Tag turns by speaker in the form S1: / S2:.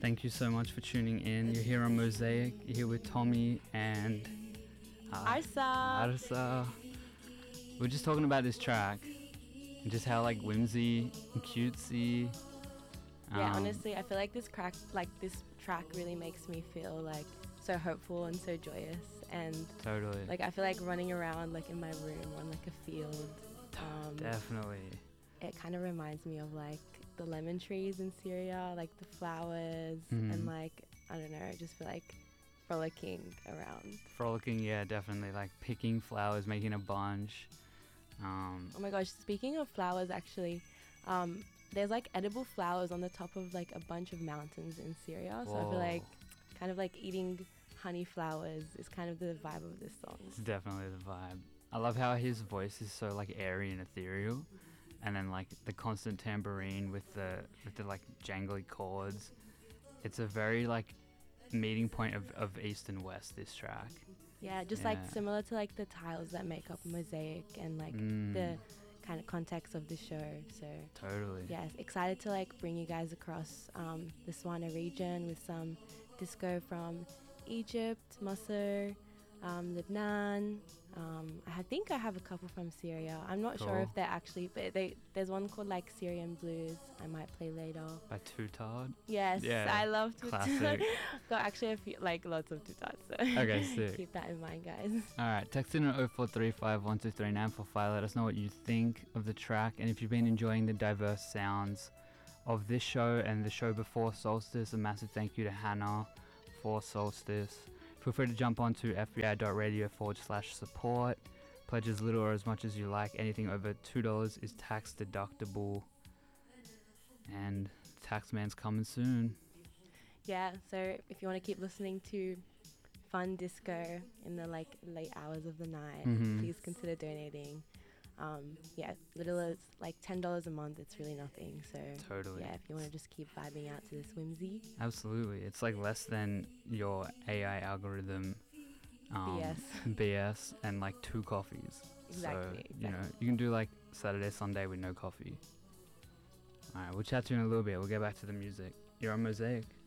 S1: Thank you so much for tuning in. You're here on Mosaic. You're here with Tommy and
S2: Arsa.
S1: We're just talking about this track and just how like whimsy and cutesy.
S2: Yeah, honestly, I feel like this track really makes me feel like so hopeful and so joyous, and
S1: totally.
S2: Like I feel like running around like in my room on like a field.
S1: Definitely.
S2: It kind of reminds me of like the lemon trees in Syria, like the flowers, and like I don't know, I just feel like frolicking around.
S1: Frolicking, yeah, definitely. Like picking flowers, making a bunch.
S2: Oh my gosh, speaking of flowers, actually, there's like edible flowers on the top of like a bunch of mountains in Syria. So I feel like kind of like eating honey flowers is kind of the vibe of this song.
S1: It's definitely the vibe. I love how his voice is so like airy and ethereal, and then like the constant tambourine with the like jangly chords. It's a very like meeting point of east and west, this track.
S2: Yeah, just like similar to like the tiles that make up Mosaic and like the kind of context of the show. So
S1: totally.
S2: Yeah, excited to like bring you guys across the Swana region with some disco from Egypt, Masr, Lebanon. I think I have a couple from Syria. I'm not sure if they're actually, but there's one called like Syrian Blues. I might play later.
S1: By Tutard?
S2: Yes,
S1: yeah,
S2: I love Tutard.
S1: Classic.
S2: Got actually a few, like lots of Tutard. So
S1: okay, sick.
S2: Keep that in mind, guys.
S1: Alright, text in at 0435 123 945. Let us know what you think of the track, and if you've been enjoying the diverse sounds of this show and the show before Solstice. A massive thank you to Hannah for Solstice. Feel free to jump on to fbi.radio/support. Pledge as little or as much as you like. Anything over $2 is tax deductible. And Taxman's coming soon.
S2: Yeah, so if you want to keep listening to fun disco in the like late hours of the night, please consider donating. Little as like $10 a month, it's really nothing. So
S1: totally.
S2: Yeah, if you want to just keep vibing out to this whimsy.
S1: Absolutely. It's like less than your AI algorithm BS and like 2 coffees.
S2: Exactly.
S1: You know, you can do like Saturday, Sunday with no coffee. Alright, we'll chat to you in a little bit. We'll get back to the music. You're on Mosaic.